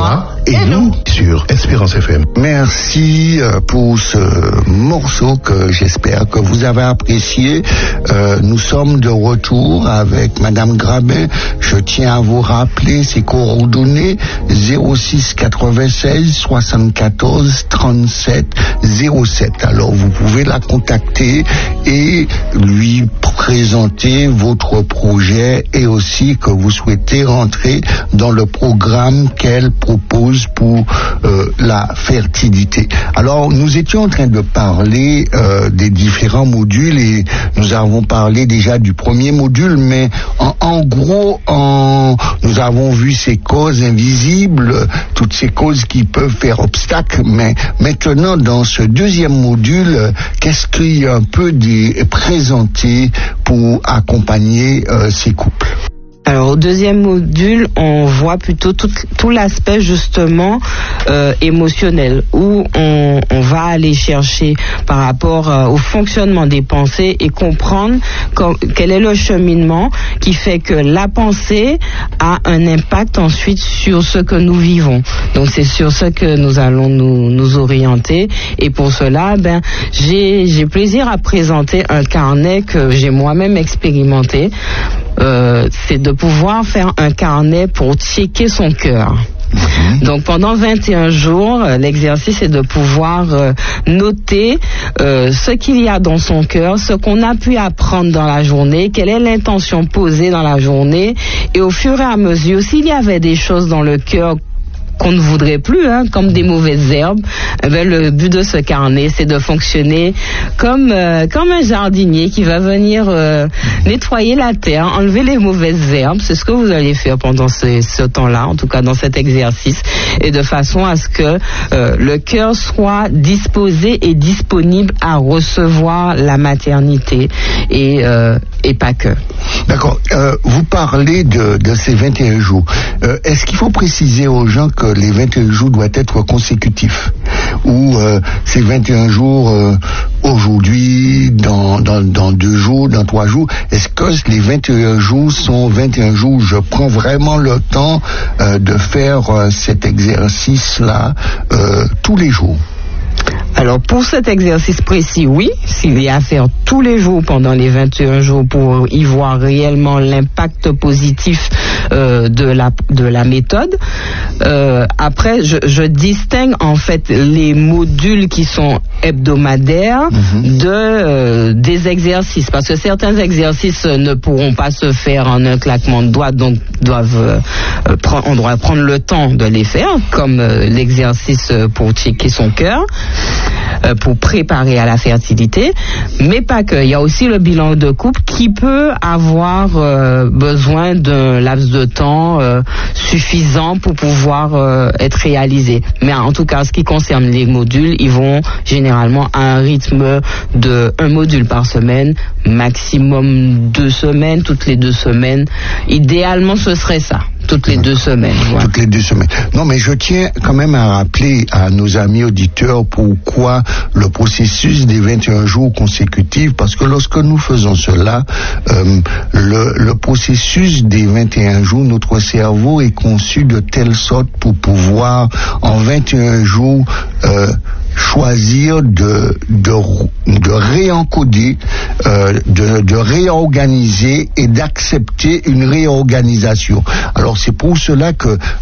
moi et nous sur Espérance FM. Merci pour ce morceau que j'espère que vous avez apprécié. Nous sommes de retour avec Madame Grabin. Je tiens à vous rappeler ses coordonnées 06 96 74 37 07. Alors vous pouvez la contacter et lui présenter votre projet et aussi que vous souhaitez rentrer dans le programme qu'elle propose pour la fertilité. Alors nous étions en train de parler des différents modules et nous avons parlé déjà du premier module, mais en gros nous avons vu ces causes invisibles, toutes ces causes qui peuvent faire obstacle, mais maintenant dans ce deuxième module, qu'est-ce qu'il y a un peu présenté pour accompagner ces couples? Alors au deuxième module, on voit plutôt tout l'aspect justement émotionnel, où on va aller chercher par rapport au fonctionnement des pensées et comprendre quel est le cheminement qui fait que la pensée a un impact ensuite sur ce que nous vivons. Donc c'est sur ce que nous allons nous orienter, et pour cela, j'ai plaisir à présenter un carnet que j'ai moi-même expérimenté. C'est de pouvoir faire un carnet pour checker son cœur. Donc pendant 21 jours, l'exercice est de pouvoir noter ce qu'il y a dans son cœur, ce qu'on a pu apprendre dans la journée, quelle est l'intention posée dans la journée, et au fur et à mesure, s'il y avait des choses dans le cœur qu'on ne voudrait plus, comme des mauvaises herbes, le but de ce carnet, c'est de fonctionner comme un jardinier qui va venir nettoyer la terre, enlever les mauvaises herbes. C'est ce que vous allez faire pendant ce temps-là, en tout cas dans cet exercice, et de façon à ce que le cœur soit disposé et disponible à recevoir la maternité et pas que. D'accord. Vous parlez de ces 21 jours. Est-ce qu'il faut préciser aux gens que les 21 jours doivent être consécutifs, ou ces 21 jours aujourd'hui, dans 2 jours, dans 3 jours? Est-ce que les 21 jours sont 21 jours où je prends vraiment le temps de faire cet exercice-là tous les jours? Alors pour cet exercice précis, oui, s'il y a à faire tous les jours pendant les 21 jours pour y voir réellement l'impact positif de la méthode. Après, je distingue en fait les modules qui sont hebdomadaires des exercices, parce que certains exercices ne pourront pas se faire en un claquement de doigts, donc on doit prendre le temps de les faire, comme l'exercice pour checker son cœur, pour préparer à la fertilité, mais pas que. Il y a aussi le bilan de couple qui peut avoir besoin d'un laps de temps suffisant pour pouvoir être réalisé. Mais en tout cas, ce qui concerne les modules, ils vont généralement à un rythme de 1 module par semaine, maximum 2 semaines, toutes les 2 semaines. Idéalement, ce serait ça. Toutes les 2 semaines. Voilà. Toutes les 2 semaines. Non, mais je tiens quand même à rappeler à nos amis auditeurs pourquoi le processus des 21 jours consécutifs, parce que lorsque nous faisons cela, le processus des 21 jours, notre cerveau est conçu de telle sorte pour pouvoir, en 21 jours, choisir de réencoder, de réorganiser et d'accepter une réorganisation. Alors c'est pour cela que